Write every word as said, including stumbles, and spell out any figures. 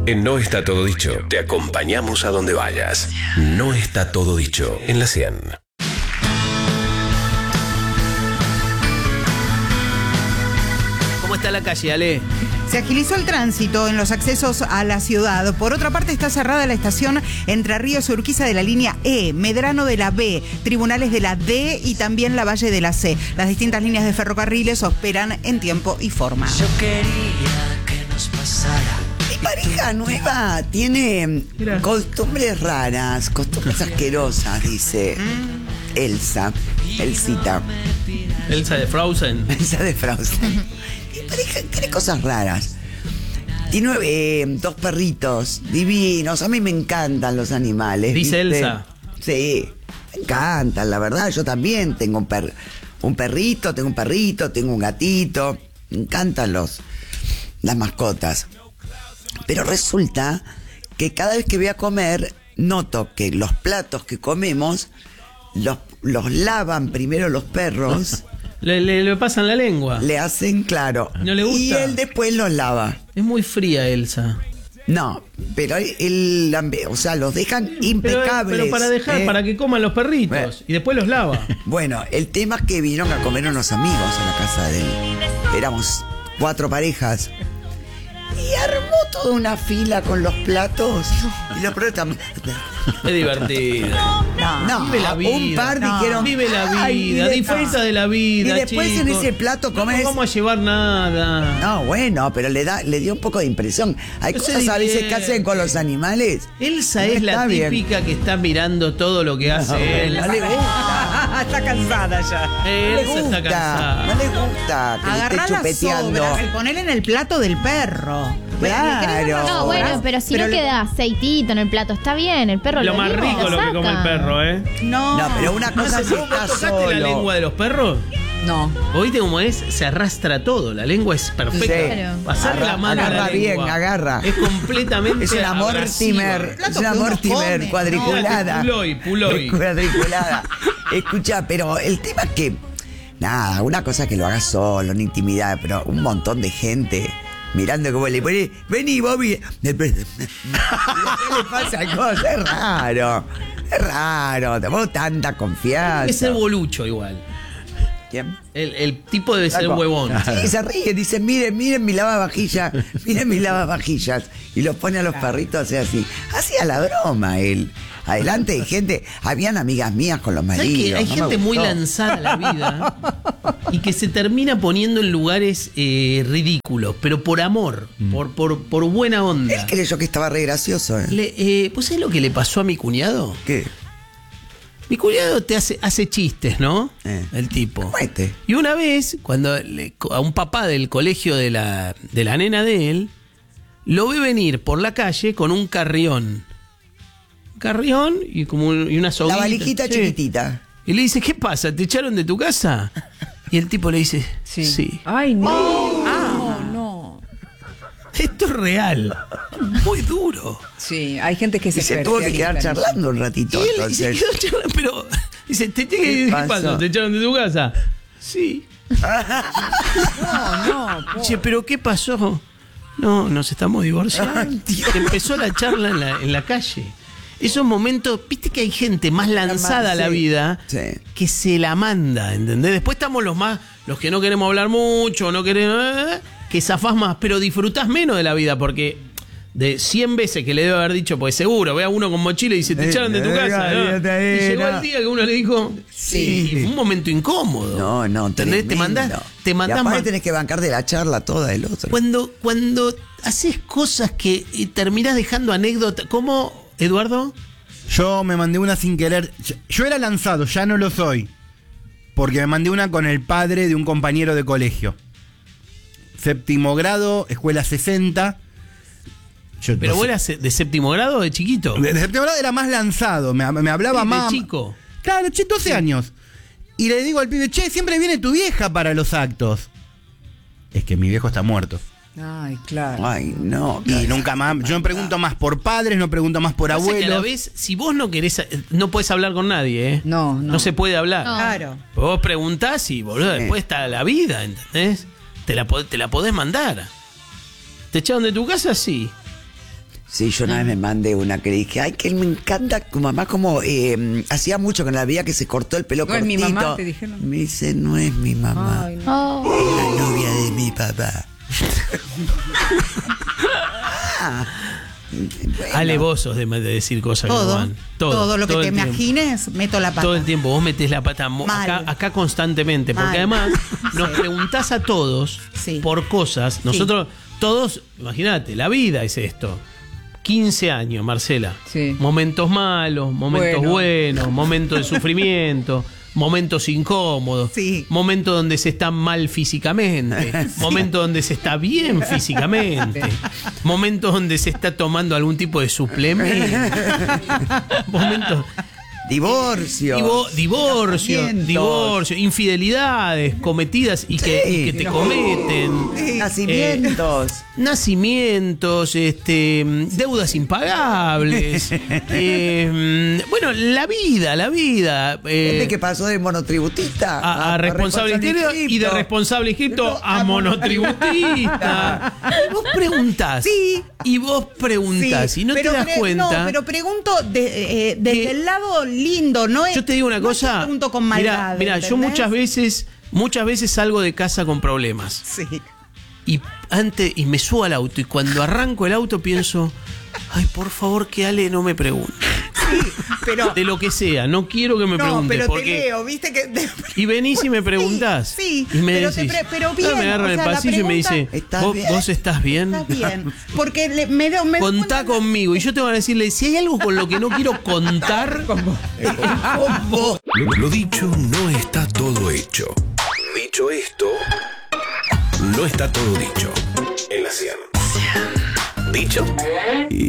En No Está Todo Dicho, te acompañamos a donde vayas. No está todo dicho en la cien. ¿Cómo está la calle, Ale? Se agilizó el tránsito en los accesos a la ciudad. Por otra parte, está cerrada la estación Entre Ríos y Urquiza de la línea E, Medrano de la B, Tribunales de la D y también la Valle de la C. Las distintas líneas de ferrocarriles operan en tiempo y forma. Yo quería que nos pasara. Mi pareja nueva tiene Mira. costumbres raras, costumbres asquerosas, dice Elsa, Elsita, Elsa de Frozen. Elsa de Frozen. Mi pareja tiene cosas raras. Tiene eh, dos perritos divinos. A mí me encantan los animales. Dice ¿viste? Elsa. Sí, me encantan, la verdad. Yo también tengo un, per, un perrito, tengo un perrito, tengo un gatito. Me encantan los, las mascotas. Pero resulta que cada vez que voy a comer, noto que los platos que comemos los, los lavan primero los perros. Le, le, le pasan la lengua. Le hacen, claro. ¿No le gusta? Y él después los lava. Es muy fría, Elsa. No, pero él, o sea, los dejan Pero, impecables. pero para dejar, ¿eh? para que coman los perritos. Bueno. Y después los lava. Bueno, el tema es que vinieron a comer unos amigos a la casa de él. Éramos cuatro parejas. Y armó toda una fila con los platos. Y los perros también. Es divertido. No, Vive la vida. un par No. dijeron. Vive la "Ay, vida, de- disfruta de la vida. Y después en chicos. ese plato comes. No vamos a llevar nada. No, bueno, pero le da, le dio un poco de impresión. Hay No se cosas a veces que divierte. hacen con los animales. Elsa No es la está bien. típica que está mirando todo lo que hace él. No le gusta. Está cansada ya. No le Elsa está gusta. cansada. No le gusta que le Agarrar esté las chupeteando. sobras y ponerle en el plato del perro. Claro. No, bueno, pero si Pero no le- queda aceitito en el plato, está bien, el perro Lo lo más mismo, rico lo que come el saca. perro, ¿eh? No. No, pero una cosa es que ¿Vos está tocaste solo. la lengua de los perros? No. ¿Oíste cómo es? Se arrastra todo. La lengua es perfecta. Sí. Claro. Pasar la Agarra- mano a la agarra lengua bien, agarra. Es completamente Es una Mortimer, abrasiva. es una que uno Mortimer come, cuadriculada. No, puloy, puloy. Cuadriculada. Escucha, pero el tema es que, nada, una cosa es que lo hagas solo, en intimidad, pero un montón de gente mirando como le pone, vení Bobby. ¿Qué le pasa cosas? Es raro, es raro, tenemos tanta confianza. Hay que ser bolucho igual. ¿Quién? El, el tipo debe ser Flaco. huevón. Sí, se ríe, dice, miren, miren mi lavavajillas, miren mi lavavajillas. Y los pone a los perritos así, así. Hacía la broma él. Adelante hay gente, habían amigas mías con los ¿Sabes maridos. que hay no me gente muy gustó. lanzada a la vida y que se termina poniendo en lugares eh, ridículos, pero por amor, por, por, por buena onda? Él creyó que estaba re gracioso. ¿eh? Le, eh, ¿Vos sabés lo que le pasó a mi cuñado? ¿Qué? Mi cuñado te hace, hace chistes, ¿no? Eh. El tipo. ¿Cómo este? Y una vez, cuando le- a un papá del colegio de la, de la nena de él, lo ve venir por la calle con un carrión. Un carrión y como un- y una soguita. La valijita Sí. chiquitita. Y le dice, ¿qué pasa? ¿Te echaron de tu casa? Y el tipo le dice, sí. Sí. Ay, no. Ah, no. Esto es real. Muy duro. Sí, hay gente que se Y se tuvo que quedar especializa en eso. charlando un ratito. Y él y se Entonces. quedó charlando, pero dice, ¿te, te, ¿Qué ¿qué pasó? pasó? ¿Te echaron de tu casa? Sí. No, no. Che, ¿pero qué pasó? No, nos estamos divorciando. Ay, Dios. Empezó la charla en la, en la calle. Esos momentos, viste que hay gente más lanzada a la Sí, vida sí. que se la manda, ¿entendés? Después estamos los más, los que no queremos hablar mucho, no queremos, eh, que zafás más, pero disfrutás menos de la vida, porque de cien veces que le debo haber dicho, pues seguro, ve a uno con mochila y dice, te Eh, echaron de tu eh, casa, ¿no? cállate ahí, Y llegó no. el día que uno le dijo, sí, y fue un momento incómodo. No, no, ¿entendés? Te tremendo. mandás, te Y mandás aparte más. tenés que bancar de la charla toda del otro. Cuando, cuando haces cosas que eh, terminás dejando anécdotas, ¿cómo, Eduardo? Yo me mandé una sin querer. Yo- Yo era lanzado, ya no lo soy. Porque me mandé una con el padre de un compañero de colegio. Séptimo grado, escuela sesenta. Yo ¿Pero no vos sé. eras de séptimo grado o de chiquito? De, de séptimo grado era más lanzado, me, me hablaba Sí, de más. chico. Claro, che, doce años. Y le digo al pibe, che, siempre viene tu vieja para los actos. Es que mi viejo está muerto. Ay, claro. Ay, no. Y nunca más. Yo me pregunto más por padres, no pregunto más por Pasa que a la abuelos. vez, si vos no querés, eh, no podés hablar con nadie, ¿eh? No, no. No se puede hablar. No. Claro. Vos preguntás y, boludo, después está la vida, ¿entendés? Te la, po- te la podés mandar. ¿Te echaron de tu casa? Sí. Sí, yo una vez me mandé una que le dije, ay, que me encanta tu mamá, como eh, hacía mucho que no la veía, que se cortó el pelo No es cortito. mi mamá, te dijeron. Me dice, no es mi mamá, Ay, no. Oh. es la novia de mi papá. Ah, bueno. Ale, vos sos de, de decir cosas que no Todo, van. todo, lo que todo te el tiempo. imagines, meto la pata. Todo el tiempo, vos metés la pata mo- Mal. acá, acá constantemente, porque Mal. además nos preguntás a todos Sí. por cosas. Nosotros, todos, imagínate, la vida es esto. quince años, Marcela. Sí. Momentos malos, momentos Bueno. buenos, momentos de sufrimiento, momentos incómodos, Sí. momentos donde se está mal físicamente, momentos donde se está bien físicamente, momentos donde se está tomando algún tipo de suplemento, momentos... Divorcio. Divo- divorcio, Casamientos. divorcio, infidelidades cometidas y que, Sí. y que te cometen. Nacimientos. Nacimientos, este, deudas impagables. eh, bueno, la vida, la vida. eh, Gente que pasó de monotributista a, a responsable inscripto y de responsable inscripto a monotributista. Y vos preguntás. Sí. Y vos preguntás. Sí, y no pero te das pre- cuenta. No, pero pregunto de- eh, desde que- el lado lindo, ¿no? es- Yo te digo una no es que cosa. pregunto con Mira, maldad. mira, yo ¿entendés? muchas veces, muchas veces salgo de casa con problemas. Sí. Y antes, y me subo al auto, y cuando arranco el auto pienso, ay, por favor que Ale no me pregunte. Pero. De lo que sea, no quiero que me no, pregunte. pero te porque leo, viste que. Y venís y me preguntás. Sí, y me pero, te decís, pre- pero Ah, bien. me agarra o en el sea, la pasillo y me pregunta- dice, ¿Estás ¿Vos, bien? vos estás bien? Está bien. Porque le- me, do- me doy Contá cuenta- conmigo. Y yo tengo que decirle, si hay algo con lo que no quiero contar, con vos. Lo, lo dicho no está todo hecho. Dicho esto, no está todo dicho. En la cien. Dicho